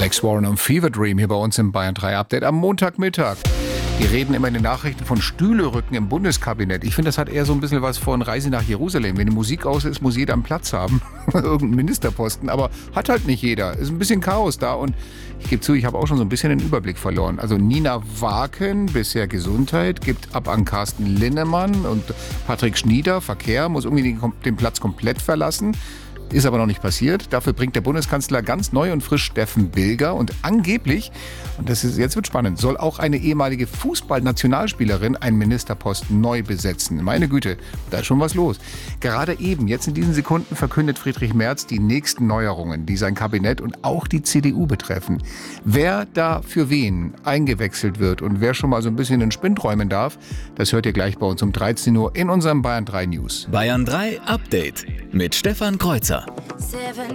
Alex Warren und Fever Dream hier bei uns im Bayern 3 Update am Montagmittag. Wir reden immer in den Nachrichten von Stühlerücken im Bundeskabinett. Ich finde, das hat eher so ein bisschen was von Reise nach Jerusalem. Wenn die Musik aus ist, muss jeder einen Platz haben. Irgendeinen Ministerposten. Aber hat halt nicht jeder. Ist ein bisschen Chaos da. Und ich gebe zu, ich habe auch schon so ein bisschen den Überblick verloren. Also Nina Waken, bisher Gesundheit, gibt ab an Carsten Linnemann. Und Patrick Schnieder, Verkehr, muss irgendwie den Platz komplett verlassen. Ist aber noch nicht passiert. Dafür bringt der Bundeskanzler ganz neu und frisch Steffen Bilger. Und angeblich, und jetzt wird spannend, soll auch eine ehemalige Fußballnationalspielerin einen Ministerposten neu besetzen. Meine Güte, da ist schon was los. Gerade eben, jetzt in diesen Sekunden, verkündet Friedrich Merz die nächsten Neuerungen, die sein Kabinett und auch die CDU betreffen. Wer da für wen eingewechselt wird und wer schon mal so ein bisschen in den Spind träumen darf, das hört ihr gleich bei uns um 13 Uhr in unserem Bayern 3 News. Bayern 3 Update mit Stefan Kreuzer.